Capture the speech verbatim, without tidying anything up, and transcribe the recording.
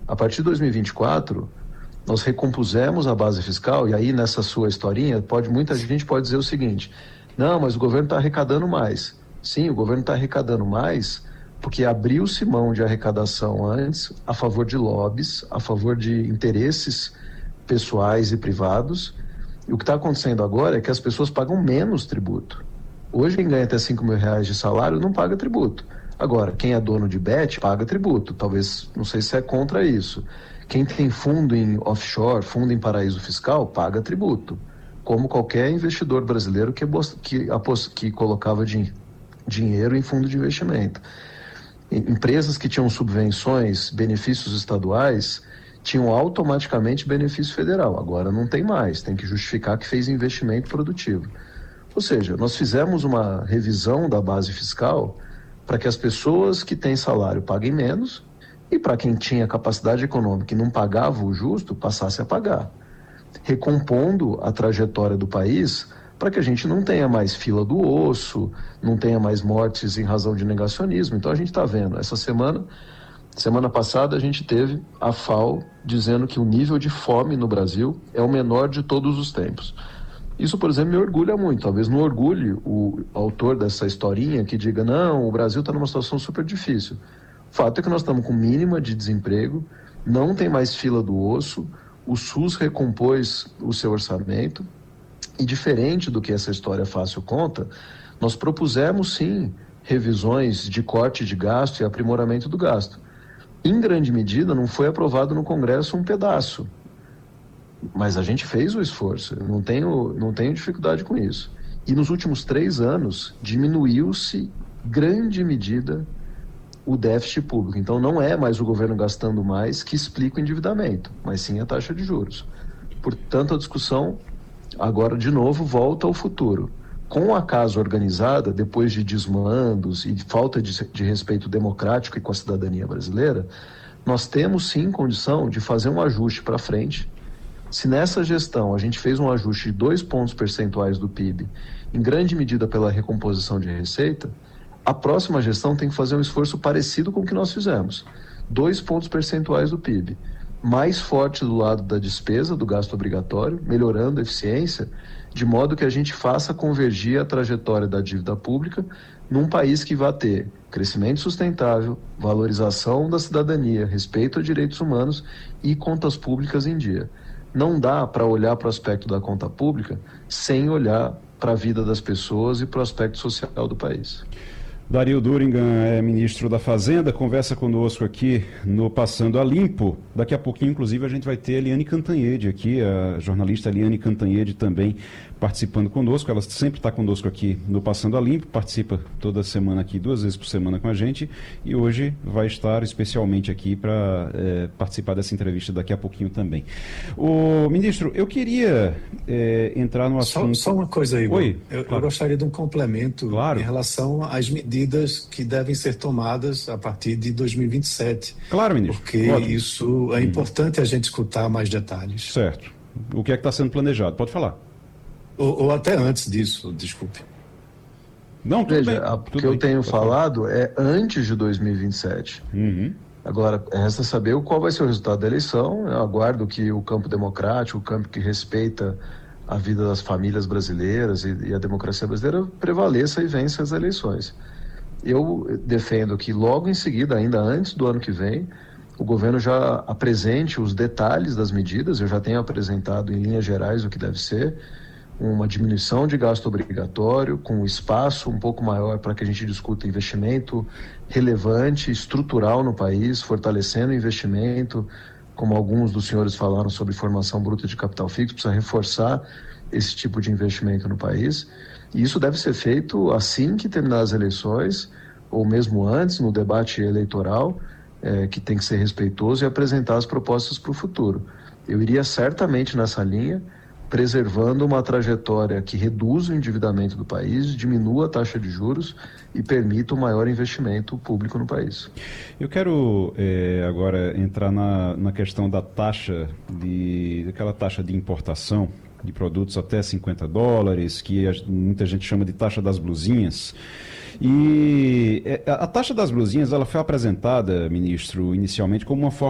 A partir de dois mil e vinte e quatro, nós recompusemos a base fiscal, e aí nessa sua historinha, pode, muita gente pode dizer o seguinte: não, mas o governo está arrecadando mais. Sim, o governo está arrecadando mais porque abriu-se mão de arrecadação antes a favor de lobbies, a favor de interesses pessoais e privados. E o que está acontecendo agora é que as pessoas pagam menos tributo. Hoje, quem ganha até cinco mil reais de salário não paga tributo. Agora, quem é dono de bet paga tributo. Talvez, não sei se é contra isso. Quem tem fundo em offshore, fundo em paraíso fiscal, paga tributo. Como qualquer investidor brasileiro que, que, que colocava din dinheiro em fundo de investimento. Empresas que tinham subvenções, benefícios estaduais, tinham automaticamente benefício federal. Agora não tem mais, tem que justificar que fez investimento produtivo. Ou seja, nós fizemos uma revisão da base fiscal para que as pessoas que têm salário paguem menos e para quem tinha capacidade econômica e não pagava o justo, passasse a pagar, recompondo a trajetória do país para que a gente não tenha mais fila do osso, não tenha mais mortes em razão de negacionismo. Então a gente está vendo, essa semana, semana passada a gente teve a F A O dizendo que o nível de fome no Brasil é o menor de todos os tempos. Isso, por exemplo, me orgulha muito. Talvez não orgulhe o autor dessa historinha que diga, não, o Brasil está numa situação super difícil. O fato é que nós estamos com mínima de desemprego, não tem mais fila do osso, o SUS recompôs o seu orçamento, e diferente do que essa história fácil conta, nós propusemos sim revisões de corte de gasto e aprimoramento do gasto. Em grande medida não foi aprovado no Congresso um pedaço, mas a gente fez o esforço, eu não tenho, não tenho dificuldade com isso. E nos últimos três anos diminuiu-se grande medida o déficit público. Então não é mais o governo gastando mais que explica o endividamento, mas sim a taxa de juros. Portanto, a discussão agora, de novo, volta ao futuro. Com a casa organizada, depois de desmandos e falta de, de respeito democrático e com a cidadania brasileira, nós temos sim condição de fazer um ajuste para frente. Se nessa gestão a gente fez um ajuste de dois pontos percentuais do P I B, em grande medida pela recomposição de receita, a próxima gestão tem que fazer um esforço parecido com o que nós fizemos. Dois pontos percentuais do P I B. Mais forte do lado da despesa, do gasto obrigatório, melhorando a eficiência, de modo que a gente faça convergir a trajetória da dívida pública num país que vai ter crescimento sustentável, valorização da cidadania, respeito a direitos humanos e contas públicas em dia. Não dá para olhar para o aspecto da conta pública sem olhar para a vida das pessoas e para o aspecto social do país. Dario Durigan é ministro da Fazenda, conversa conosco aqui no Passando a Limpo. Daqui a pouquinho, inclusive, a gente vai ter a Eliane Cantanhede aqui, a jornalista Eliane Cantanhede também participando conosco. Ela sempre está conosco aqui no Passando a Limpo, participa toda semana aqui, duas vezes por semana com a gente, e hoje vai estar especialmente aqui para é, participar dessa entrevista daqui a pouquinho também. O ministro, eu queria é, entrar no assunto... Só, só uma coisa, Igor. Oi, eu, claro. eu gostaria de um complemento Claro. Em relação às medidas que devem ser tomadas a partir de dois mil e vinte e sete. Claro, ministro. Porque Ótimo. isso é importante a gente escutar mais detalhes. Certo. O que é que está sendo planejado? Pode falar. Ou, ou até antes disso, desculpe. Não, tudo Veja, bem. o que eu tenho falado é antes de dois mil e vinte e sete. Uhum. Agora, resta saber qual vai ser o resultado da eleição. Eu aguardo que o campo democrático, o campo que respeita a vida das famílias brasileiras e, e a democracia brasileira prevaleça e vença as eleições. Eu defendo que logo em seguida, ainda antes do ano que vem, o governo já apresente os detalhes das medidas. Eu já tenho apresentado em linhas gerais o que deve ser, uma diminuição de gasto obrigatório, com um espaço um pouco maior para que a gente discuta investimento relevante, estrutural no país, fortalecendo o investimento, como alguns dos senhores falaram sobre formação bruta de capital fixo, precisa reforçar esse tipo de investimento no país. E isso deve ser feito assim que terminar as eleições, ou mesmo antes, no debate eleitoral, é, que tem que ser respeitoso e apresentar as propostas para o futuro. Eu iria certamente nessa linha, preservando uma trajetória que reduza o endividamento do país, diminua a taxa de juros e permita um maior investimento público no país. Eu quero é, agora entrar na, na questão da taxa, de, daquela taxa de importação de produtos até cinquenta dólares, que a, muita gente chama de taxa das blusinhas. E a taxa das blusinhas ela foi apresentada, ministro, inicialmente como uma forma